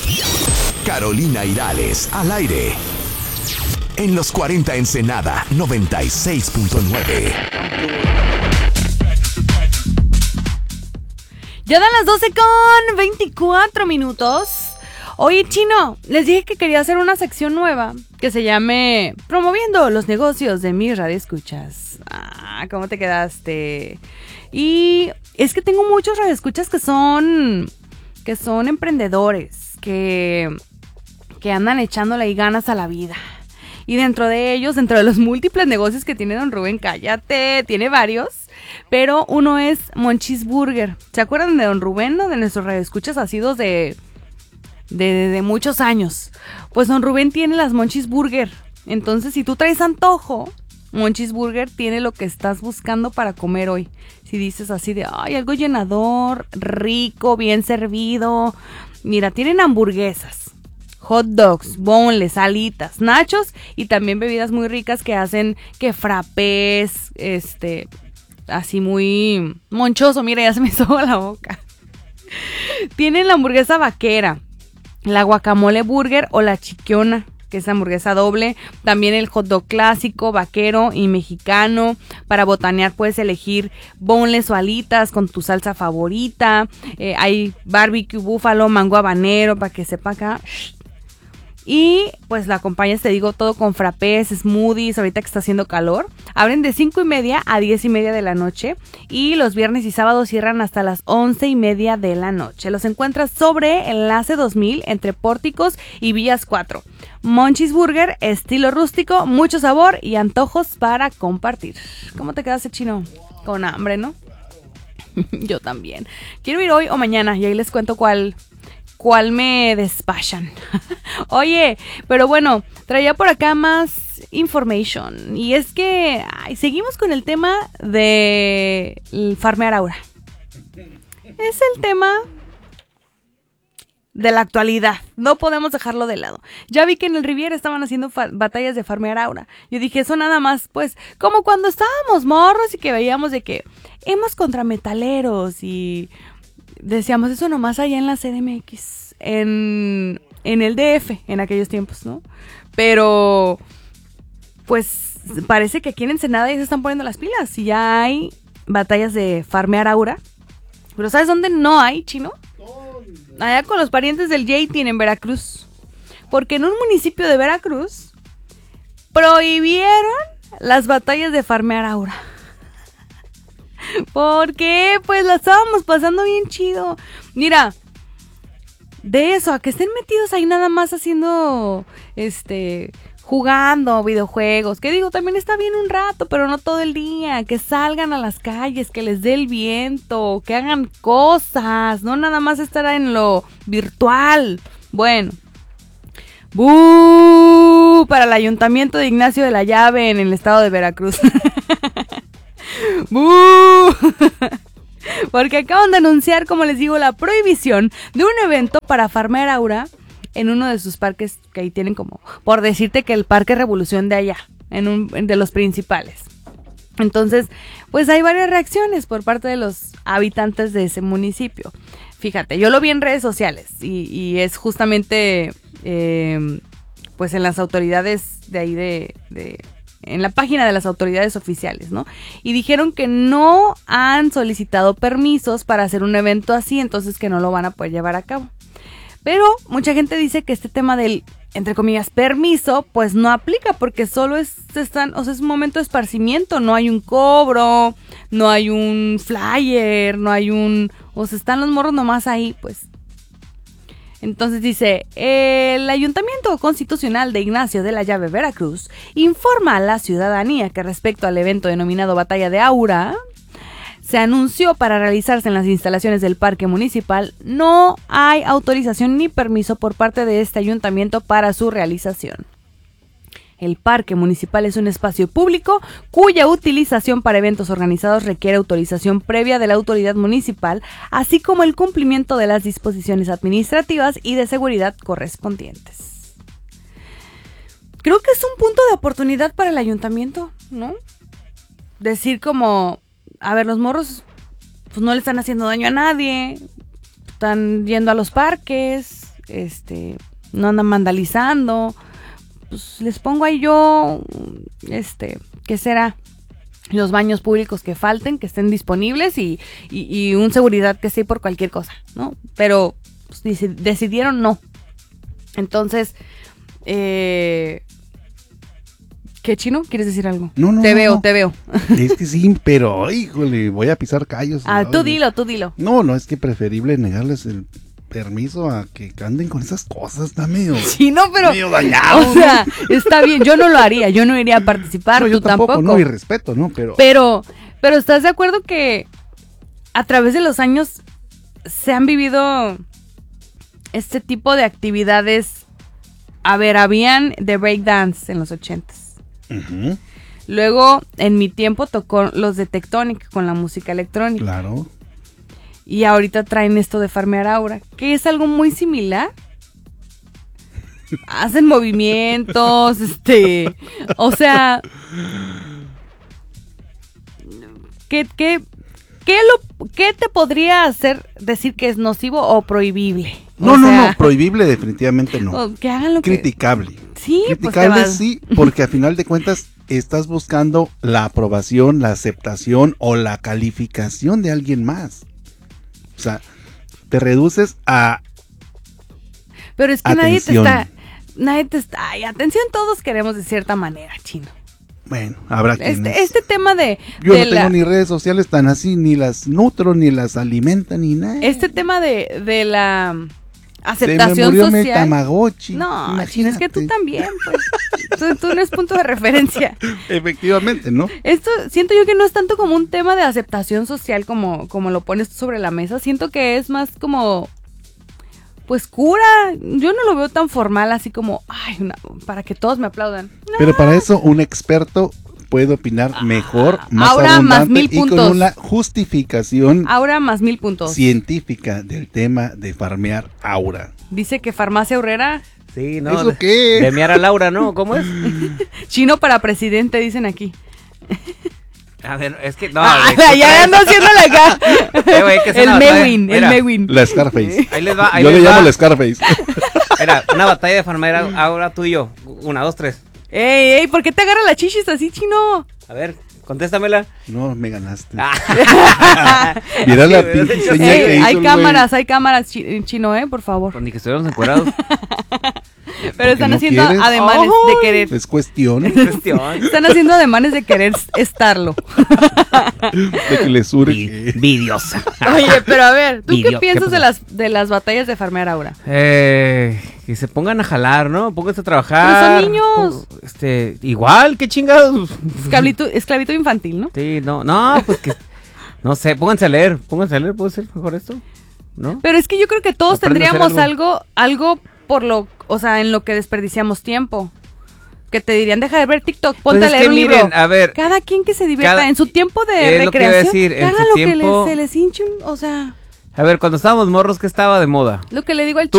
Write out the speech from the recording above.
Carolina Irales, al aire. En los 40 Ensenada, 96.9. Ya dan las 12:24. Oye, Chino, les dije que quería hacer una sección nueva que se llame Promoviendo los negocios de mis radioescuchas. ¿Cómo te quedaste? Y es que tengo muchos radioescuchas que son emprendedores, que andan echándole ahí ganas a la vida. Y dentro de ellos, dentro de los múltiples negocios que tiene don Rubén, cállate, tiene varios, pero uno es Monchis Burger. ¿Se acuerdan de don Rubén, no? De nuestros radioescuchas asidos de muchos años. Pues don Rubén tiene las Monchis Burger. Entonces, si tú traes antojo, Monchis Burger tiene lo que estás buscando para comer hoy. Si dices así de, algo llenador, rico, bien servido. Mira, tienen hamburguesas, hot dogs, boneless, alitas, nachos y también bebidas muy ricas que hacen que frappés, así muy monchoso. Mira, ya se me hizo la boca. Tienen la hamburguesa vaquera, la guacamole burger o la chiquiona, que es hamburguesa doble. También el hot dog clásico, vaquero y mexicano. Para botanear puedes elegir boneless o alitas con tu salsa favorita. Hay barbecue búfalo, mango habanero, para que sepa acá. Y pues la acompañas, te digo, todo con frappés, smoothies, ahorita que está haciendo calor. Abren de 5:30 a 10:30 de la noche. Y los viernes y sábados cierran hasta las 11:30 de la noche. Los encuentras sobre Enlace 2000 entre Pórticos y Villas 4. Monchis Burger, estilo rústico, mucho sabor y antojos para compartir. ¿Cómo te quedaste, Chino? Con hambre, ¿no? Yo también. Quiero ir hoy o mañana y ahí les cuento cuál me despachan. Oye, pero bueno, traía por acá más information. Y es que seguimos con el tema de farmear aura. Es el tema de la actualidad. No podemos dejarlo de lado. Ya vi que en el Riviera estaban haciendo batallas de farmear aura. Yo dije, eso nada más, pues, como cuando estábamos morros y que veíamos de que hemos contra metaleros y decíamos eso nomás allá en la CDMX, en el DF, en aquellos tiempos, ¿no? Pero, pues, parece que aquí en Ensenada ya se están poniendo las pilas y ya hay batallas de farmear aura. Pero ¿sabes dónde no hay, Chino? Allá con los parientes del J-Team en Veracruz. Porque en un municipio de Veracruz prohibieron las batallas de farmear aura. ¿Por qué? Pues la estábamos pasando bien chido. Mira, de eso a que estén metidos ahí nada más haciendo, jugando videojuegos, que digo, también está bien un rato, pero no todo el día. Que salgan a las calles, que les dé el viento, que hagan cosas, no nada más estar en lo virtual. Bueno, ¡bú! Para el Ayuntamiento de Ignacio de la Llave en el estado de Veracruz. ¡Bú! Porque acaban de anunciar, como les digo, la prohibición de un evento para farmear aura en uno de sus parques que ahí tienen, como por decirte que el Parque Revolución de allá, de los principales. Entonces, pues hay varias reacciones por parte de los habitantes de ese municipio. Fíjate, yo lo vi en redes sociales y es justamente pues en las autoridades de ahí en la página de las autoridades oficiales, ¿no? Y dijeron que no han solicitado permisos para hacer un evento así, entonces que no lo van a poder llevar a cabo. Pero mucha gente dice que este tema del, entre comillas, permiso, pues no aplica porque solo es un momento de esparcimiento, no hay un cobro, no hay un flyer, están los morros nomás ahí, pues. Entonces dice, el Ayuntamiento Constitucional de Ignacio de la Llave, Veracruz, informa a la ciudadanía que respecto al evento denominado Batalla de Aura, se anunció para realizarse en las instalaciones del Parque Municipal, no hay autorización ni permiso por parte de este ayuntamiento para su realización. El Parque Municipal es un espacio público cuya utilización para eventos organizados requiere autorización previa de la autoridad municipal, así como el cumplimiento de las disposiciones administrativas y de seguridad correspondientes. Creo que es un punto de oportunidad para el ayuntamiento, ¿no? Decir como, a ver, los morros pues no le están haciendo daño a nadie, están yendo a los parques, no andan vandalizando, pues les pongo ahí yo, ¿qué será? Los baños públicos que falten, que estén disponibles y un seguridad que esté por cualquier cosa, ¿no? Pero pues, decidieron no. Entonces, ¿qué, Chino? ¿Quieres decir algo? No, te no. veo. Es que sí, pero, híjole, voy a pisar callos. Tú dilo. No, es que preferible negarles el permiso a que anden con esas cosas, está medio... Sí, no, pero... medio dañado. O sea, está bien, yo no lo haría, yo no iría a participar, No, yo tú tampoco. No, y respeto, ¿no? Pero ¿estás de acuerdo que a través de los años se han vivido este tipo de actividades? A ver, habían de breakdance en los 80s. Uh-huh. Luego, en mi tiempo, tocó los de Tectonic con la música electrónica. Claro. Y ahorita traen esto de farmear aura, que es algo muy similar. Hacen movimientos, o sea, ¿qué te podría hacer decir que es nocivo o prohibible? No, prohibible definitivamente no. Que hagan lo criticable. Sí, criticable sí, porque a final de cuentas estás buscando la aprobación, la aceptación o la calificación de alguien más. O sea, te reduces a... Pero es que atención. nadie te está... Ay, atención, todos queremos de cierta manera, Chino. Bueno, habrá quienes... Este tema de... Yo no tengo ni redes sociales tan así, ni las nutro, ni las alimentan, ni nada. Este tema de la aceptación Se me murió social... mi Tamagotchi. No, imagínate. Chino, es que tú también, pues. Tú no es punto de referencia. Efectivamente, ¿no? Esto siento yo que no es tanto como un tema de aceptación social como lo pones sobre la mesa. Siento que es más como... Pues cura, yo no lo veo tan formal así como, para que todos me aplaudan. No. Pero para eso un experto puede opinar mejor, más ahora abundante más 1000 y puntos. con una justificación Aura más 1000 puntos. científica del tema de farmear aura. Dice que Farmacia Aurrera, Sí, no. ¿Eso qué? De miar a Laura, ¿no? ¿Cómo es? Chino para presidente, dicen aquí. A ver, es que no. Ya ando haciéndole acá. Güey, que es El una batalla. Mewin, Mira, La Scarface. Ahí les va. Yo le llamo la Scarface. Mira, una batalla de farmear ahora tú y yo. 1, 2, 3. Ey, ¿por qué te agarra las chichis así, Chino? A ver, contéstamela. No, me ganaste. Ah. Mira la Sí, pinche sí, señal que hizo Hay el cámaras, Chino, por favor. Pues ni que estuviéramos encuerados. Pero están no haciendo quieres? ademanes de querer. güey. Es cuestión Cuestión. Están haciendo ademanes de querer estarlo. de que le surge. Vidiosa. Oye, pero a ver, ¿tú qué Video, piensas ¿qué de las batallas de farmear aura? Que se pongan a jalar, ¿no? Pónganse a trabajar. Pero son niños. Igual, qué chingados. Esclavitud infantil, ¿no? Sí, no, pues que. No sé, pónganse a leer, ¿puede ser mejor esto? ¿No? Pero es que yo creo que todos Aprende a hacer tendríamos algo en lo que desperdiciamos tiempo. Que te dirían, deja de ver TikTok, ponte Pues a es leer que un libro. miren, a ver. Cada quien que se divierta en su tiempo de es lo que iba a recreación, decir, que en haga su lo tiempo- que se les hinche, o sea, A ver, cuando estábamos morros, ¿qué estaba de moda? lo que le digo al